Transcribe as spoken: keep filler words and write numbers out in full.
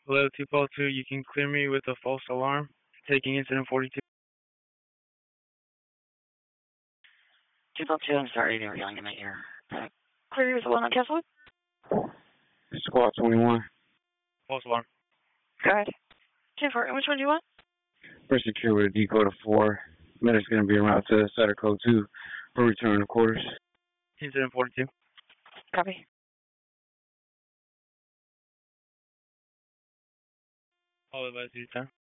Hello, two four two, you can clear me with a false alarm. Taking incident forty-two. two four two, I'm sorry, they were yelling in my ear. Uh, clear you with the one on Castlewood? Squad twenty-one. False alarm. Go ahead. ten four, and which one do you want? First secure with a decode of four. Medic's going to be around to Sutter Code two for return of quarters. Incident forty-two. Copy. All advisory time.